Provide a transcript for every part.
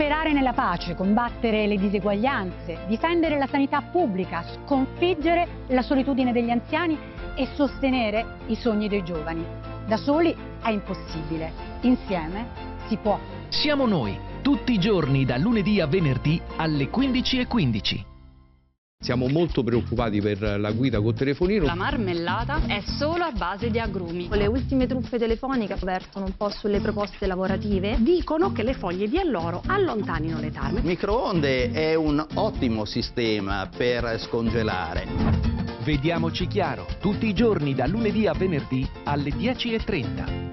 sperare nella pace, combattere le diseguaglianze, difendere la sanità pubblica, sconfiggere la solitudine degli anziani e sostenere i sogni dei giovani. Da soli è impossibile, insieme si può. Siamo noi, tutti i giorni da lunedì a venerdì alle 15:15. Siamo molto preoccupati per la guida col telefonino. La marmellata è solo a base di agrumi. Le ultime truffe telefoniche vertono un po' sulle proposte lavorative. Dicono che le foglie di alloro allontanino le tarme. Il microonde è un ottimo sistema per scongelare. Vediamoci chiaro, tutti i giorni da lunedì a venerdì alle 10:30.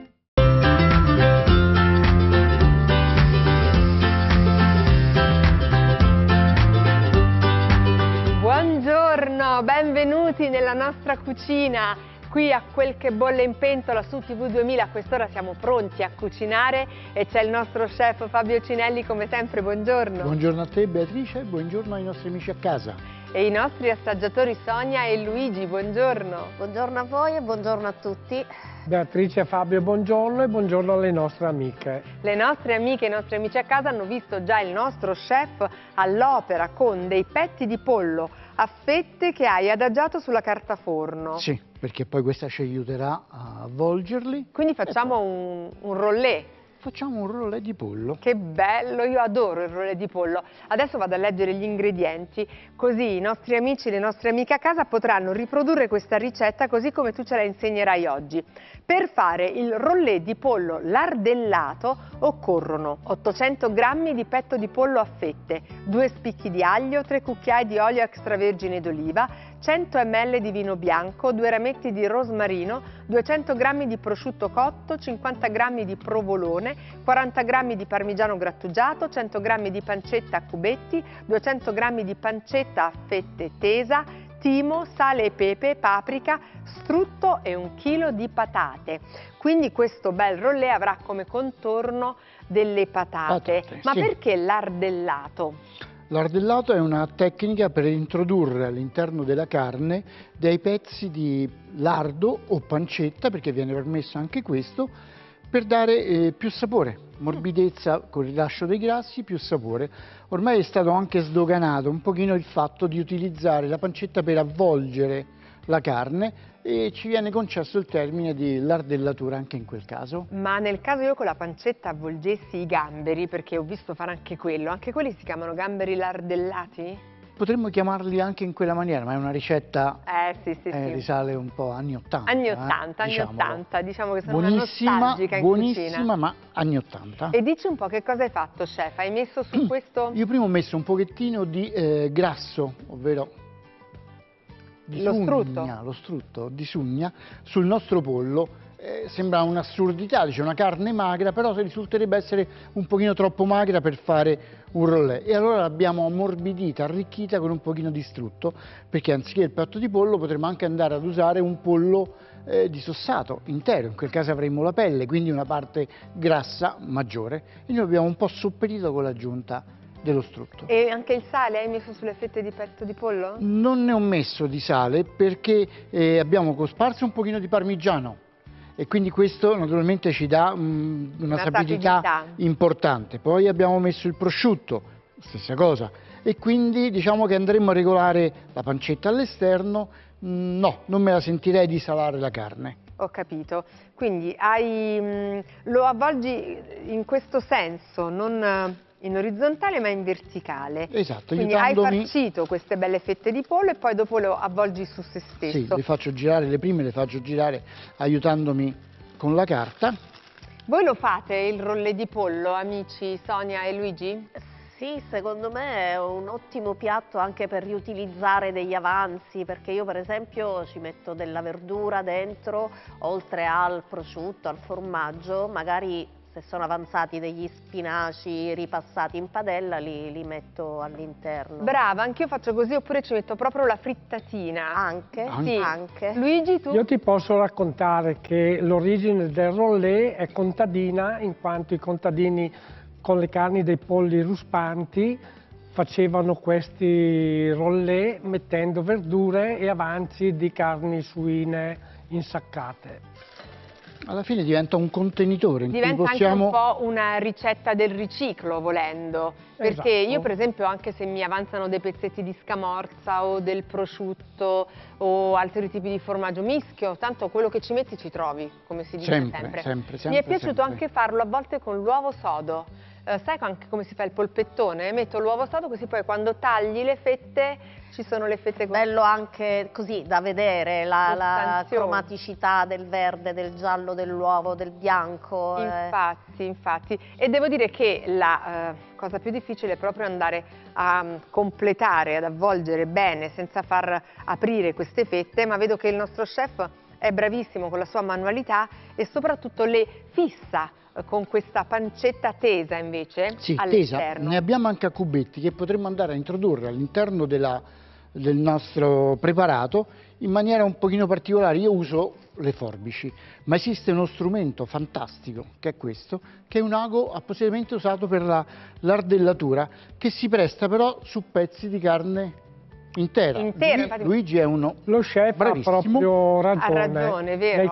Buongiorno, benvenuti nella nostra cucina, qui a Quel che bolle in pentola su TV2000. A quest'ora siamo pronti a cucinare e c'è il nostro chef Fabio Cinelli come sempre, buongiorno. Buongiorno a te Beatrice, buongiorno ai nostri amici a casa. E i nostri assaggiatori Sonia e Luigi, buongiorno. Buongiorno a voi e buongiorno a tutti. Beatrice e Fabio, buongiorno e buongiorno alle nostre amiche. Le nostre amiche e i nostri amici a casa hanno visto già il nostro chef all'opera con dei petti di pollo a fette che hai adagiato sulla carta forno. Sì, perché poi questa ci aiuterà a avvolgerli. Quindi facciamo un rollé. Facciamo un rollé di pollo. Che bello, io adoro il rollé di pollo. Adesso vado a leggere gli ingredienti, così i nostri amici e le nostre amiche a casa potranno riprodurre questa ricetta così come tu ce la insegnerai oggi. Per fare il rollé di pollo lardellato occorrono 800 g di petto di pollo a fette, 2 spicchi di aglio, 3 cucchiai di olio extravergine d'oliva, 100 ml di vino bianco, 2 rametti di rosmarino, 200 g di prosciutto cotto, 50 g di provolone, 40 g di parmigiano grattugiato, 100 g di pancetta a cubetti, 200 g di pancetta a fette tesa, timo, sale e pepe, paprika, strutto e 1 chilo di patate. Quindi questo bel rollé avrà come contorno delle patate. Ma sì. Perché lardellato? L'ardellato è una tecnica per introdurre all'interno della carne dei pezzi di lardo o pancetta, perché viene permesso anche questo, per dare più sapore, morbidezza con il rilascio dei grassi, più sapore. Ormai è stato anche sdoganato un pochino il fatto di utilizzare la pancetta per avvolgere la carne e ci viene concesso il termine di lardellatura anche in quel caso. Ma nel caso io con la pancetta avvolgessi i gamberi, perché ho visto fare anche quelli si chiamano gamberi lardellati? Potremmo chiamarli anche in quella maniera, ma è una ricetta sì. risale un po' anni 80. Anni 80, anni 80, diciamo che sono buonissima, una nostalgica in buonissima, cucina. Ma anni 80. E dici un po' che cosa hai fatto, chef? Hai messo su questo? Io prima ho messo un pochettino di grasso, ovvero di lo strutto di sugna sul nostro pollo. Sembra un'assurdità, dice una carne magra, però risulterebbe essere un pochino troppo magra per fare un rollé. E allora l'abbiamo ammorbidita, arricchita con un pochino di strutto, perché anziché il petto di pollo potremmo anche andare ad usare un pollo disossato, intero. In quel caso avremmo la pelle, quindi una parte grassa maggiore. E noi abbiamo un po' sopperito con l'aggiunta dello strutto. E anche il sale hai messo sulle fette di petto di pollo? Non ne ho messo di sale perché abbiamo cosparso un pochino di parmigiano e quindi questo naturalmente ci dà una sapidità importante. Poi abbiamo messo il prosciutto, stessa cosa, e quindi diciamo che andremo a regolare la pancetta all'esterno. No, non me la sentirei di salare la carne. Ho capito, quindi lo avvolgi in questo senso, non in orizzontale ma in verticale. Esatto, quindi aiutandomi... hai farcito queste belle fette di pollo e poi dopo lo avvolgi su se stesso. Sì, le faccio girare, le prime le faccio girare aiutandomi con la carta. Voi lo fate il rollé di pollo, amici Sonia e Luigi? Sì, secondo me è un ottimo piatto anche per riutilizzare degli avanzi, perché io per esempio ci metto della verdura dentro, oltre al prosciutto, al formaggio, magari se sono avanzati degli spinaci ripassati in padella li metto all'interno. Brava, anch'io faccio così, oppure ci metto proprio la frittatina. Anche? Sì. Anche. Luigi, tu? Io ti posso raccontare che l'origine del rollé è contadina, in quanto i contadini con le carni dei polli ruspanti facevano questi rollé mettendo verdure e avanzi di carni suine insaccate. Alla fine diventa un contenitore in Diventa cui possiamo... anche un po' una ricetta del riciclo, volendo, perché Esatto. io per esempio, anche se mi avanzano dei pezzetti di scamorza o del prosciutto o altri tipi di formaggio, mischio, tanto quello che ci metti ci trovi, come si dice sempre. Sempre. Mi è piaciuto anche farlo a volte con l'uovo sodo. Sai anche come si fa il polpettone? Metto l'uovo sodo così poi quando tagli le fette ci sono le fette così. Bello anche così da vedere la Sostanzioso. cromaticità del verde, del giallo dell'uovo, del bianco. Infatti. E devo dire che la cosa più difficile è proprio andare a completare, ad avvolgere bene senza far aprire queste fette, ma vedo che il nostro chef è bravissimo con la sua manualità e soprattutto le fissa con questa pancetta tesa invece Sì, tesa. all'interno. Ne abbiamo anche a cubetti che potremmo andare a introdurre all'interno del nostro preparato in maniera un pochino particolare. Io uso le forbici, ma esiste uno strumento fantastico che è questo, che è un ago appositamente usato per l'ardellatura, che si presta però su pezzi di carne intera. Infatti, Luigi è uno Lo chef bravissimo. ha proprio ragione. Ha ragione, vero?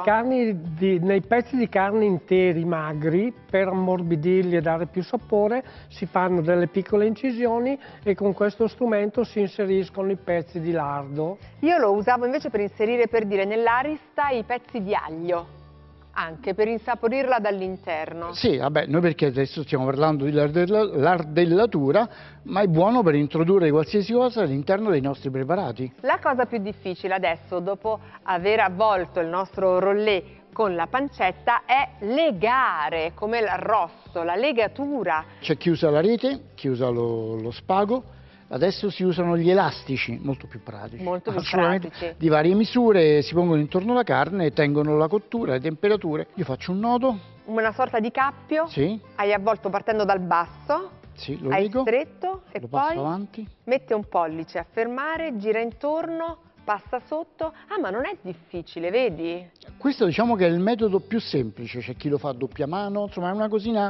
Nei pezzi di carne interi, magri, per ammorbidirli e dare più sapore, si fanno delle piccole incisioni e con questo strumento si inseriscono i pezzi di lardo. Io lo usavo invece per inserire, per dire, nell'arista i pezzi di aglio, anche per insaporirla dall'interno. Sì, vabbè, noi perché adesso stiamo parlando di l'ardellatura, ma è buono per introdurre qualsiasi cosa all'interno dei nostri preparati. La cosa più difficile adesso, dopo aver avvolto il nostro rollé con la pancetta, è legare, come l'arrosto, la legatura. C'è chi usa la rete, chi usa lo spago, adesso si usano gli elastici, molto più pratici. Molto più Assolutamente, pratici. di varie misure, si pongono intorno alla carne e tengono la cottura, le temperature. Io faccio un nodo, Una sorta di cappio, sì, hai avvolto partendo dal basso, sì, lo hai lego, stretto e lo poi passo avanti. mette un pollice a fermare, gira intorno, passa sotto. Ah, ma non è difficile, vedi? Questo diciamo che è il metodo più semplice, c'è chi lo fa a doppia mano, insomma è una cosina,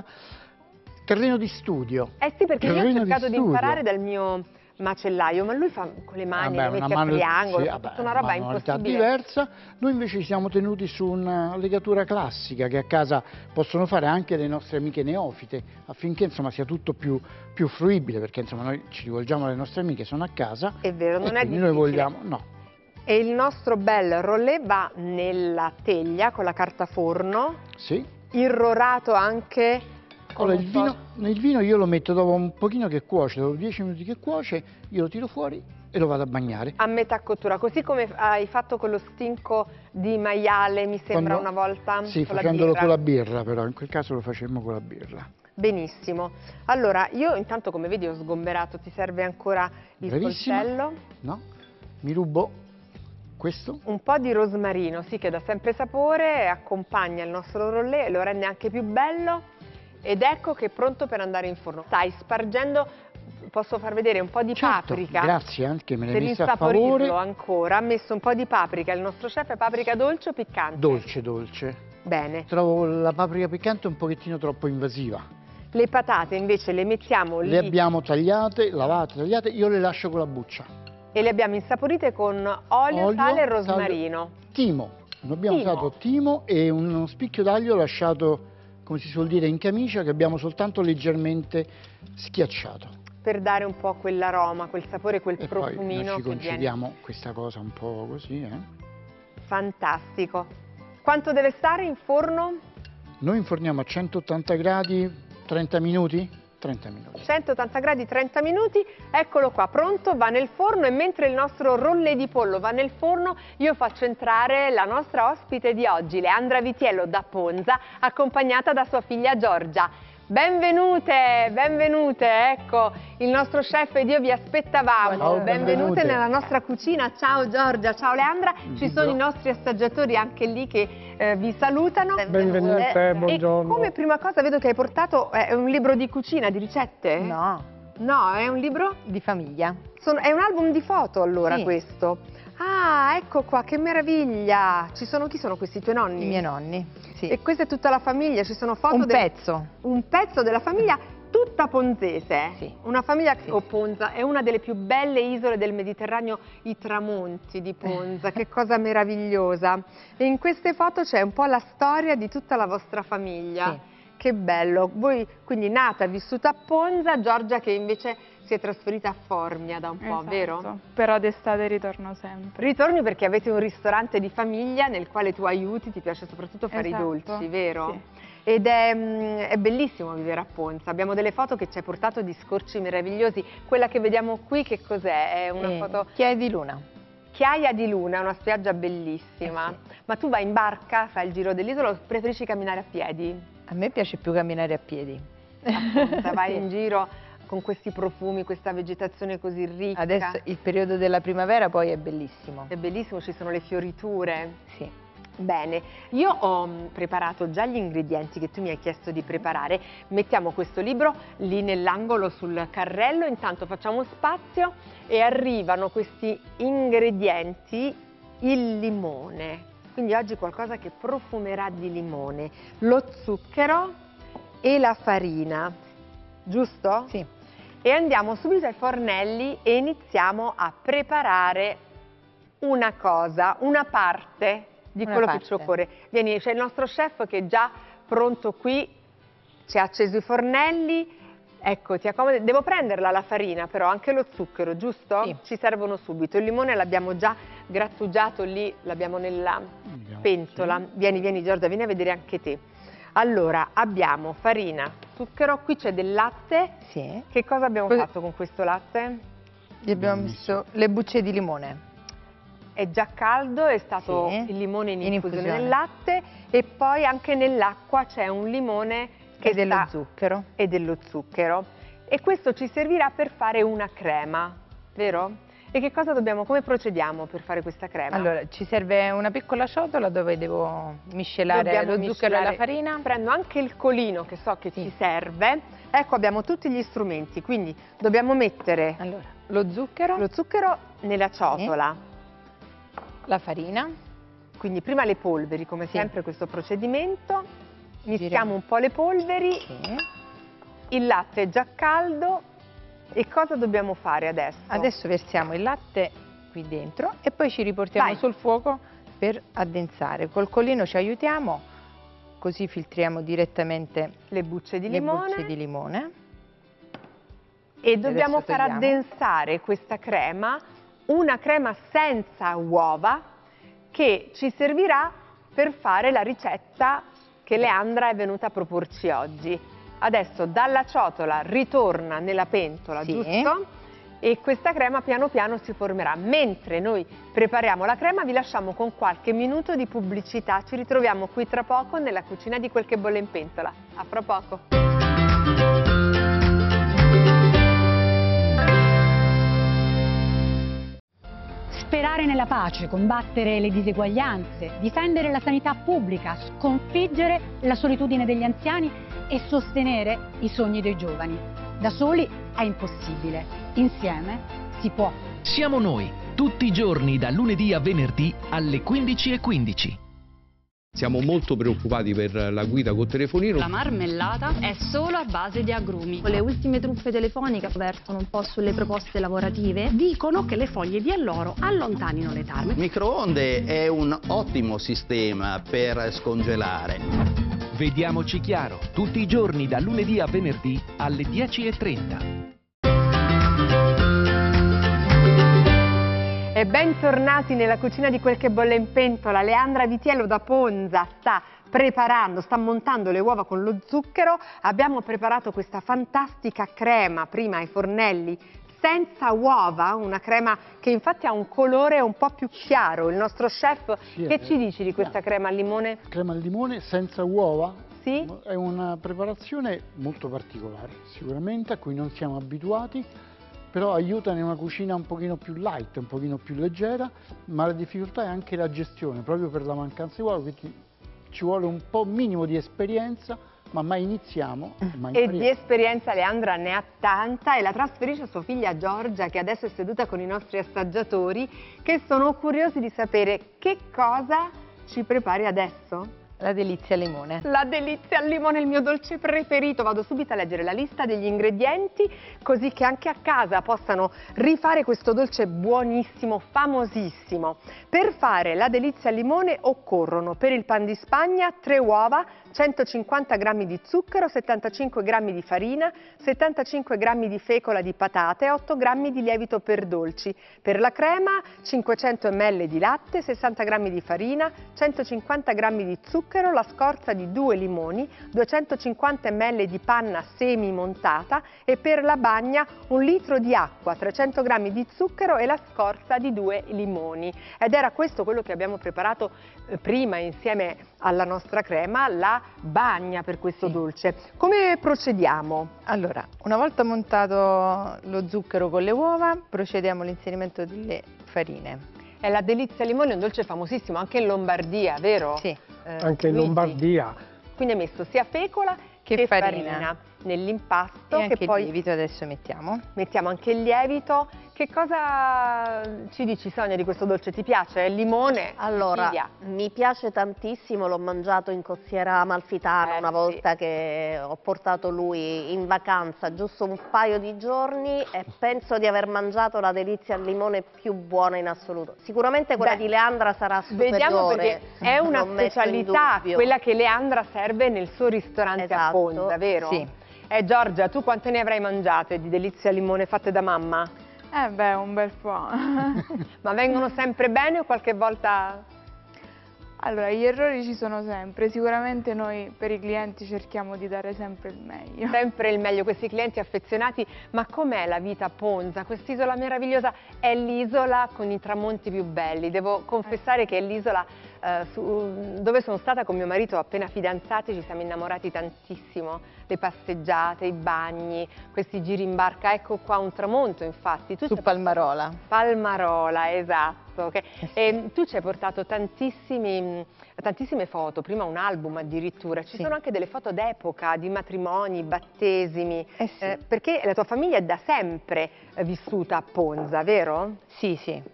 terreno di studio. Eh sì, perché io ho Terreno cercato di studio. imparare dal mio macellaio, ma lui fa con le mani, Vabbè, le una mette mano- a triangolo, sì, fa vabbè, tutta una roba manualità impossibile. diversa. Noi invece ci siamo tenuti su una legatura classica che a casa possono fare anche le nostre amiche neofite, affinché insomma sia tutto più fruibile, perché insomma noi ci rivolgiamo alle nostre amiche, sono a casa. È vero, non e è quindi difficile. noi vogliamo, no. E il nostro bel rollé va nella teglia con la carta forno, Sì. irrorato anche con Allora, un il vino io lo metto dopo un pochino che cuoce, dopo 10 minuti che cuoce, io lo tiro fuori e lo vado a bagnare. a metà cottura, così come hai fatto con lo stinco di maiale, mi sembra Quando- una volta, Sì, con la facendolo birra. con la birra, però in quel caso lo facemmo con la birra. Benissimo. Allora, io intanto come vedi ho sgomberato, ti serve ancora il Bravissima. coltello? No? Mi rubo questo? Un po' di rosmarino, sì, che dà sempre sapore, accompagna il nostro rollé e lo rende anche più bello. Ed ecco che è pronto per andare in forno. Stai spargendo, posso far vedere un po' di Certo, paprika? grazie, anche me ne Per hai messa a favore. insaporirlo ancora, ha messo un po' di paprika. Il nostro chef è paprika dolce o piccante? Dolce, dolce. Bene. Trovo la paprika piccante un pochettino troppo invasiva. Le patate invece le mettiamo lì Le abbiamo tagliate, lavate, tagliate, io le lascio con la buccia. e le abbiamo insaporite con olio, sale e rosmarino. Timo, noi abbiamo Timo. usato timo e uno spicchio d'aglio lasciato, come si suol dire, in camicia, che abbiamo soltanto leggermente schiacciato. Per dare un po' quell'aroma, quel sapore, quel E poi noi profumino ci che viene. concediamo questa cosa un po' così, Fantastico. Quanto deve stare in forno? Noi inforniamo a 180 gradi 30 minuti? 30 minuti. 180 gradi 30 minuti, eccolo qua, pronto, va nel forno e mentre il nostro rollé di pollo va nel forno io faccio entrare la nostra ospite di oggi, Leandra Vitiello da Ponza, accompagnata da sua figlia Giorgia. Benvenute, benvenute, ecco, il nostro chef ed io vi aspettavamo, Ciao, benvenute. nella nostra cucina, ciao Giorgia, ciao Leandra, ci sono i nostri assaggiatori anche lì che vi salutano. Benvenute, E buongiorno. come prima cosa vedo che hai portato un libro di cucina, di ricette? No, No, è un libro? di famiglia. È un album di foto allora Sì. questo? Ah, ecco qua, che meraviglia! Chi sono questi tuoi nonni? I miei nonni. Sì. E questa è tutta la famiglia, ci sono foto Un pezzo. un pezzo della famiglia, tutta ponzese. Sì. Una famiglia che Ponza è una delle più belle isole del Mediterraneo, i tramonti di Ponza, che cosa meravigliosa. E in queste foto c'è un po' la storia di tutta la vostra famiglia. Sì. Che bello. Voi quindi nata, vissuta a Ponza, Giorgia che invece si è trasferita a Formia da un po', vero? Però d'estate ritorno sempre. Ritorni perché avete un ristorante di famiglia nel quale tu aiuti, ti piace soprattutto fare i Esatto, dolci, vero? sì. Ed è bellissimo vivere a Ponza. Abbiamo delle foto che ci hai portato di scorci meravigliosi. Quella che vediamo qui che cos'è? È una foto... Chiaia di Luna. Chiaia di Luna, è una spiaggia bellissima. Sì. Ma tu vai in barca, fai il giro dell'isola o preferisci camminare a piedi? A me piace più camminare a piedi. Appunto, vai in giro con questi profumi, questa vegetazione così ricca. Adesso il periodo della primavera poi è bellissimo. È bellissimo, ci sono le fioriture. Sì. Bene, io ho preparato già gli ingredienti che tu mi hai chiesto di preparare. Mettiamo questo libro lì nell'angolo sul carrello, intanto facciamo spazio e arrivano questi ingredienti, il limone. Quindi oggi qualcosa che profumerà di limone, lo zucchero e la farina, giusto? Sì. E andiamo subito ai fornelli e iniziamo a preparare una cosa, una parte di quello che ci occorre. Vieni, c'è il nostro chef che è già pronto qui, ci ha acceso i fornelli, ecco, ti accomodi. Devo prenderla la farina però, anche lo zucchero, giusto? Sì. Ci servono subito. Il limone l'abbiamo già grattugiato lì, l'abbiamo nella pentola. Sì. Vieni Giorgia, vieni a vedere anche te. Allora, abbiamo farina, zucchero, qui c'è del latte. Sì. Che cosa abbiamo fatto con questo latte? Gli abbiamo messo le bucce di limone. È già caldo, è stato Sì. il limone in infusione nel latte e poi anche nell'acqua c'è un limone che dello zucchero. E dello zucchero. E questo ci servirà per fare una crema, vero? E che cosa dobbiamo, come procediamo per fare questa crema? Allora, ci serve una piccola ciotola dove devo miscelare lo zucchero e la farina. Prendo anche il colino che so che ci serve. Ecco, abbiamo tutti gli strumenti, quindi dobbiamo mettere lo zucchero nella ciotola. La farina. Quindi prima le polveri, come sempre questo procedimento. Mischiamo un po' le polveri. Sì. Il latte è già caldo. E cosa dobbiamo fare adesso? Adesso versiamo il latte qui dentro e poi ci riportiamo sul fuoco per addensare. Col colino ci aiutiamo, così filtriamo direttamente le bucce di limone. E dobbiamo far addensare questa crema, una crema senza uova che ci servirà per fare la ricetta che Leandra è venuta a proporci oggi. Adesso dalla ciotola ritorna nella pentola, giusto? E questa crema piano piano si formerà. Mentre noi prepariamo la crema vi lasciamo con qualche minuto di pubblicità. Ci ritroviamo qui tra poco nella cucina di Quel che bolle in pentola. A fra poco. Sperare nella pace, combattere le diseguaglianze, difendere la sanità pubblica, sconfiggere la solitudine degli anziani e sostenere i sogni dei giovani. Da soli è impossibile, insieme si può. Siamo noi, tutti i giorni da lunedì a venerdì alle 15:15. Siamo molto preoccupati per la guida col telefonino. La marmellata è solo a base di agrumi. Le ultime truffe telefoniche vertono un po' sulle proposte lavorative. Dicono che le foglie di alloro allontanino le tarme. Il microonde è un ottimo sistema per scongelare. Vediamoci chiaro, tutti i giorni da lunedì a venerdì alle 10:30. E bentornati nella cucina di Quel che bolle in pentola. Leandra Vitiello da Ponza sta preparando, sta montando le uova con lo zucchero. Abbiamo preparato questa fantastica crema prima ai fornelli senza uova, una crema che infatti ha un colore un po' più chiaro. Il nostro chef, che ci dici di questa crema al limone? Crema al limone senza uova? Sì. È una preparazione molto particolare, sicuramente, a cui non siamo abituati, però aiuta in una cucina un pochino più light, un pochino più leggera, ma la difficoltà è anche la gestione, proprio per la mancanza di uova, quindi ci vuole un po' minimo di esperienza, ma mai iniziamo. E di esperienza Leandra ne ha tanta e la trasferisce a sua figlia Giorgia, che adesso è seduta con i nostri assaggiatori, che sono curiosi di sapere che cosa ci prepari adesso. La delizia al limone. La delizia al limone è il mio dolce preferito. Vado subito a leggere la lista degli ingredienti, così che anche a casa possano rifare questo dolce buonissimo, famosissimo. Per fare la delizia al limone occorrono per il pan di Spagna 3 uova, 150 g di zucchero, 75 g di farina, 75 g di fecola di patate, 8 g di lievito per dolci. Per la crema 500 ml di latte, 60 g di farina, 150 g di zucchero, la scorza di 2 limoni, 250 ml di panna semi montata e per la bagna 1 litro di acqua, 300 g di zucchero e la scorza di 2 limoni. Ed era questo quello che abbiamo preparato prima insieme alla nostra crema, la bagna per questo dolce. Come procediamo? Allora, una volta montato lo zucchero con le uova, procediamo all'inserimento delle farine. È la delizia al limone, è un dolce famosissimo anche in Lombardia, vero? Sì. Anche in Luigi? Lombardia. Quindi hai messo sia fecola che farina nell'impasto. E anche che poi il lievito adesso mettiamo. Mettiamo anche il lievito. Che cosa ci dici, Sonia, di questo dolce? Ti piace? Il limone? Allora, Sicilia? mi piace tantissimo, l'ho mangiato in Costiera Amalfitana una volta che ho portato lui in vacanza, giusto un paio di giorni, e penso di aver mangiato la delizia al limone più buona in assoluto. Sicuramente quella di Leandra sarà superiore. Vediamo, perché è una non metto in specialità, dubbio. quella che Leandra serve nel suo ristorante a Esatto. Ponza, vero? Sì. Giorgia, tu quante ne avrai mangiate di delizie al limone fatte da mamma? Beh, un bel po'. Ma vengono sempre bene o qualche volta? Allora, gli errori ci sono sempre, sicuramente noi per i clienti cerchiamo di dare sempre il meglio. Sempre il meglio, questi clienti affezionati. Ma com'è la vita a Ponza? Quest'isola meravigliosa è l'isola con i tramonti più belli. Devo confessare che è l'isola dove sono stata con mio marito appena fidanzati, ci siamo innamorati tantissimo. Le passeggiate, i bagni, questi giri in barca. Ecco qua un tramonto, infatti. Su Palmarola. Palmarola, esatto. E tu ci hai portato tantissime foto, prima un album addirittura. Ci sono anche delle foto d'epoca, di matrimoni, battesimi, perché la tua famiglia è da sempre vissuta a Ponza, vero? Sì, sì.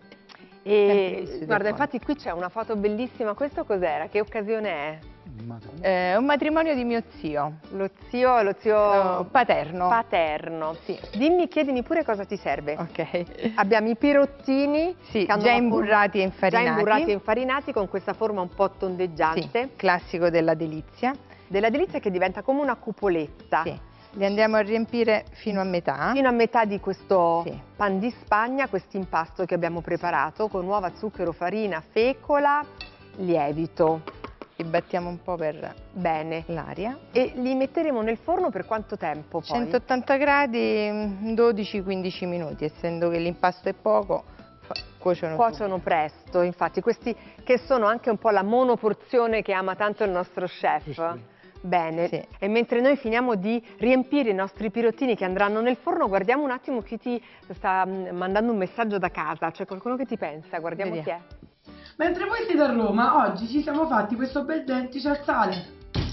E guarda, infatti qui c'è una foto bellissima. Questo cos'era? Che occasione è? È un matrimonio di mio zio. Lo zio paterno. Paterno. Sì. Chiedimi pure cosa ti serve. Ok. Abbiamo i pirottini, sì, che hanno già imburrati e infarinati. Già imburrati e infarinati con questa forma un po' tondeggiante. Sì, classico della delizia. Della delizia, che diventa come una cupoletta. Sì. Li andiamo a riempire fino a metà. Fino a metà di questo pan di Spagna, questo impasto che abbiamo preparato con uova, zucchero, farina, fecola, lievito. Li battiamo un po' per bene l'aria. E li metteremo nel forno per quanto tempo poi? 180 gradi, 12-15 minuti, essendo che l'impasto è poco. Cuociono presto, infatti, questi che sono anche un po' la monoporzione che ama tanto il nostro chef. Sì. Bene, sì. E mentre noi finiamo di riempire i nostri pirottini che andranno nel forno, guardiamo un attimo chi ti sta mandando un messaggio da casa. C'è qualcuno che ti pensa? Guardiamo chi è. Mentre voi siete a Roma, oggi ci siamo fatti questo bel dentifricio al sale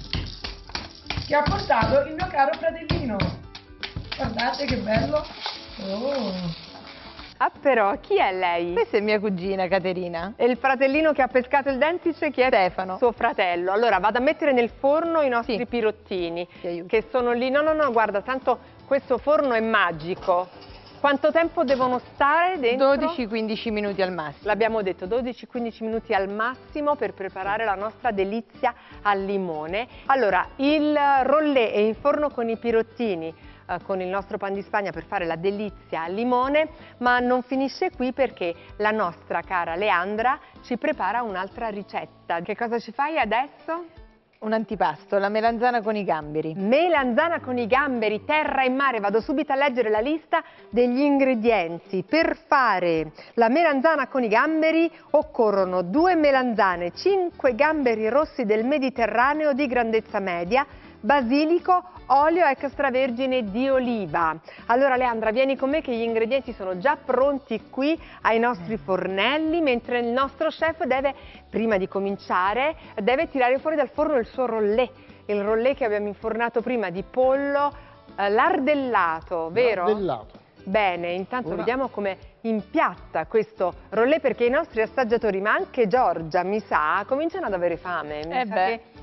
che ha portato il mio caro fratellino. Guardate che bello. Oh. Ah, però, chi è lei? Questa è mia cugina Caterina. E il fratellino che ha pescato il dentifricio, chi è? Stefano. Suo fratello. Allora, vado a mettere nel forno i nostri pirottini, che sono lì. No, guarda, tanto questo forno è magico. Quanto tempo devono stare dentro? 12-15 minuti al massimo. L'abbiamo detto, 12-15 minuti al massimo per preparare la nostra delizia al limone. Allora, il rollè è in forno con i pirottini, con il nostro pan di Spagna per fare la delizia al limone, ma non finisce qui, perché la nostra cara Leandra ci prepara un'altra ricetta. Che cosa ci fai adesso? Un antipasto, la melanzana con i gamberi. Melanzana con i gamberi, terra e mare. Vado subito a leggere la lista degli ingredienti. Per fare la melanzana con i gamberi occorrono 2 melanzane, 5 gamberi rossi del Mediterraneo di grandezza media, basilico, olio extravergine di oliva. Allora Leandra, vieni con me che gli ingredienti sono già pronti qui ai nostri fornelli, mentre il nostro chef deve, prima di cominciare, deve tirare fuori dal forno il suo rollè. Il rollè che abbiamo infornato prima di pollo lardellato, vero? Lardellato. Bene, intanto vediamo come impiatta questo rollè, perché i nostri assaggiatori, ma anche Giorgia, mi sa, cominciano ad avere fame. Mi sa che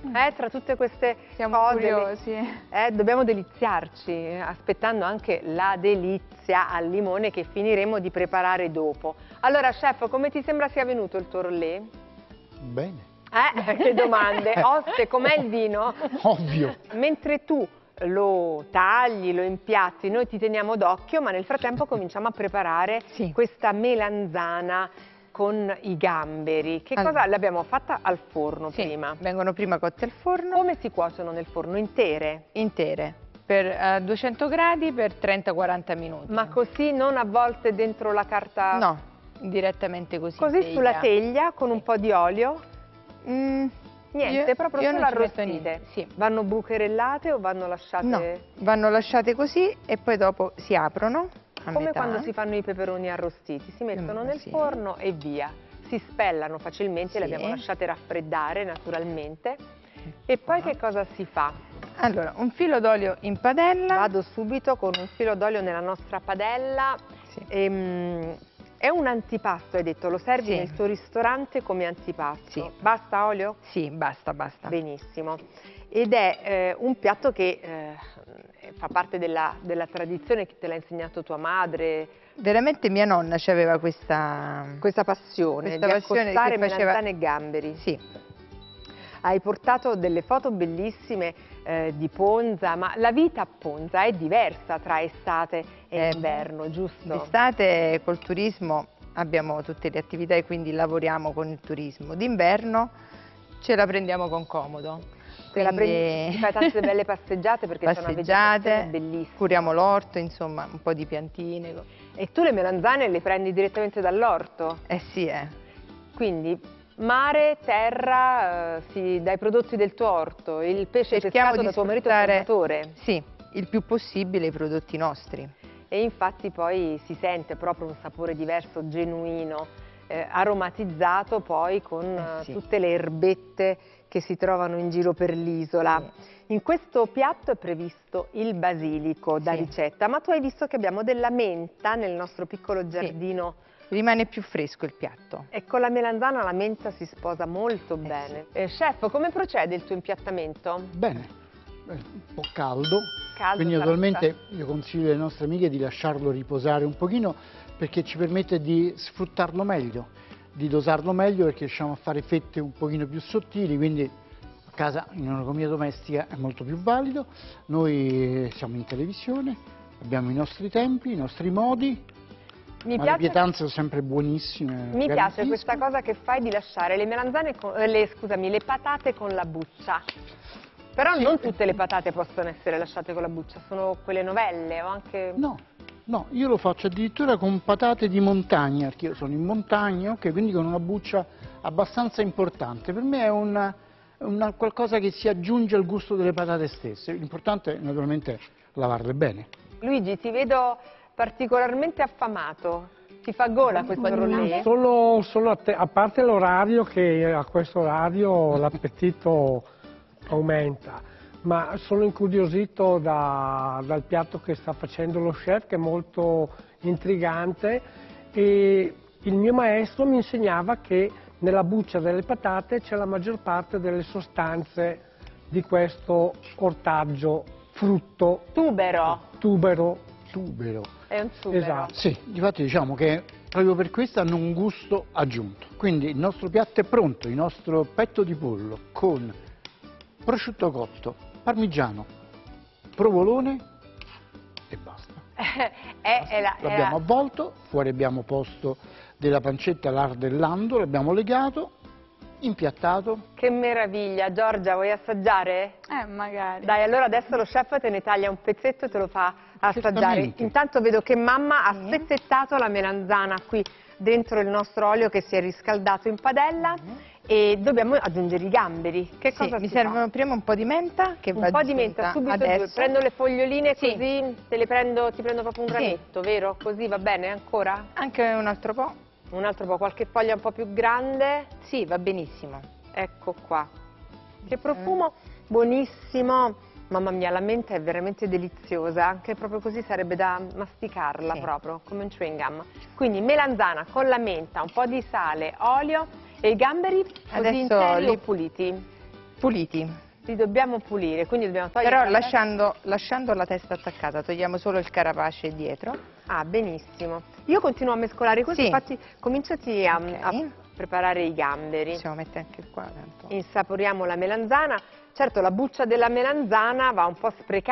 Tra tutte queste Siamo cose curiosi. dobbiamo deliziarci, aspettando anche la delizia al limone che finiremo di preparare dopo. Allora, chef, come ti sembra sia venuto il tuo rollé? Bene. Che domande! Oste, com'è il vino? Ovvio. Mentre tu lo tagli, lo impiatti, noi ti teniamo d'occhio, ma nel frattempo cominciamo a preparare questa melanzana con i gamberi. Che cosa l'abbiamo fatta al forno prima? Vengono prima cotte al forno. Come si cuociono nel forno? Intere? Intere, per 200 gradi per 30-40 minuti. Ma così non avvolte dentro la carta? No, direttamente così. Così sulla teglia con un po' di olio? Niente, proprio solo arrostite. Sì. Vanno bucherellate o vanno lasciate? No, vanno lasciate così e poi dopo si aprono. Come quando si fanno i peperoni arrostiti, si mettono nel forno e via. Si spellano facilmente, le abbiamo lasciate raffreddare naturalmente. E poi che cosa si fa? Allora, un filo d'olio in padella. Vado subito con un filo d'olio nella nostra padella. È un antipasto, hai detto, lo servi nel tuo ristorante come antipasto? Sì. Basta olio? Sì, basta. Benissimo. Ed è un piatto che fa parte della tradizione che te l'ha insegnato tua madre. Veramente mia nonna aveva questa passione di accostare melanzane e gamberi. Sì. Hai portato delle foto bellissime di Ponza, ma la vita a Ponza è diversa tra estate e inverno, giusto? D'estate col turismo abbiamo tutte le attività e quindi lavoriamo con il turismo. D'inverno ce la prendiamo con comodo. Ti fai tante belle passeggiate perché c'è una vegetazione bellissima. Curiamo l'orto, insomma, un po' di piantine. E tu le melanzane le prendi direttamente dall'orto? Sì. Quindi mare, terra, dai prodotti del tuo orto, il pesce pescato da tuo marito pescatore? Sì, il più possibile i prodotti nostri. E infatti poi si sente proprio un sapore diverso, genuino, aromatizzato poi con tutte le erbette che si trovano in giro per l'isola. In questo piatto è previsto il basilico da ricetta, ma tu hai visto che abbiamo della menta nel nostro piccolo giardino. Rimane più fresco il piatto. E con la melanzana la menta si sposa molto bene. Chef, come procede il tuo impiattamento? Bene, un po' caldo, quindi sarà naturalmente io consiglio alle nostre amiche di lasciarlo riposare un pochino perché ci permette di sfruttarlo meglio, di dosarlo meglio perché riusciamo a fare fette un pochino più sottili, quindi a casa in un'economia domestica è molto più valido. Noi siamo in televisione, abbiamo i nostri tempi, i nostri modi. Ma le pietanze sono sempre buonissime. Mi piace questa cosa che fai di lasciare le melanzane le patate con la buccia. Però non tutte le patate possono essere lasciate con la buccia, sono quelle novelle o anche... No, io lo faccio addirittura con patate di montagna, perché io sono in montagna, quindi con una buccia abbastanza importante. Per me è qualcosa che si aggiunge al gusto delle patate stesse. L'importante è naturalmente lavarle bene. Luigi, ti vedo particolarmente affamato. Ti fa gola questo rollé? A parte l'orario, che a questo orario l'appetito aumenta, ma sono incuriosito dal piatto che sta facendo lo chef, che è molto intrigante, e il mio maestro mi insegnava che nella buccia delle patate c'è la maggior parte delle sostanze di questo ortaggio, frutto. Tubero. È un tubero. Esatto. Sì, difatti diciamo che proprio per questo hanno un gusto aggiunto. Quindi il nostro piatto è pronto, il nostro petto di pollo con prosciutto cotto, parmigiano, provolone e basta. L'abbiamo avvolto, fuori abbiamo posto della pancetta lardellando, l'abbiamo legato, impiattato. Che meraviglia! Giorgia, vuoi assaggiare? Magari. Dai, allora adesso lo chef te ne taglia un pezzetto e te lo fa assaggiare. Intanto vedo che mamma ha spezzettato la melanzana qui dentro il nostro olio che si è riscaldato in padella e dobbiamo aggiungere i gamberi. Che cosa mi servono prima un po' di menta che va un po' di menta, subito adesso. Prendo le foglioline così ti prendo proprio un granetto, vero? Così va bene ancora? Anche un altro po'. Un altro po', qualche foglia un po' più grande? Sì, va benissimo. Ecco qua. Che profumo buonissimo. Mamma mia, la menta è veramente deliziosa, anche proprio così sarebbe da masticarla proprio, come un chewing gum. Quindi melanzana con la menta, un po' di sale, olio e i gamberi così interi o puliti? Puliti. Li dobbiamo pulire, quindi dobbiamo togliere... Però lasciando la testa attaccata, togliamo solo il carapace dietro. Ah, benissimo. Io continuo a mescolare questo, Sì. infatti cominciati a preparare i gamberi. Possiamo mettere anche qua. Tanto. Insaporiamo la melanzana. Certo, la buccia della melanzana va un po' sprecata.